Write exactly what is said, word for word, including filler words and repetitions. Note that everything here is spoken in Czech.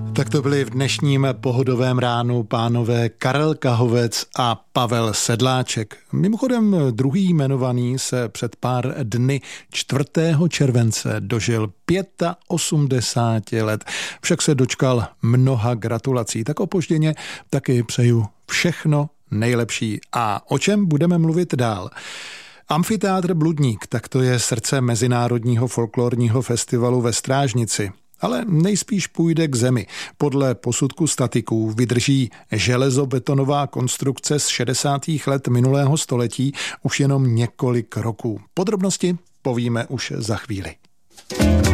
Tak to byli v dnešním pohodovém ránu pánové Karel Kahovec a Pavel Sedláček. Mimochodem druhý jmenovaný se před pár dny čtvrtého července dožil osmdesáti pěti let. Však se dočkal mnoha gratulací. Tak opožděně taky přeju všechno nejlepší. A o čem budeme mluvit dál? Amfiteátr Bludník, tak to je srdce Mezinárodního folklorního festivalu ve Strážnici. Ale nejspíš půjde k zemi. Podle posudku statiků vydrží železobetonová konstrukce z šedesátých let minulého století už jenom několik roků. Podrobnosti povíme už za chvíli.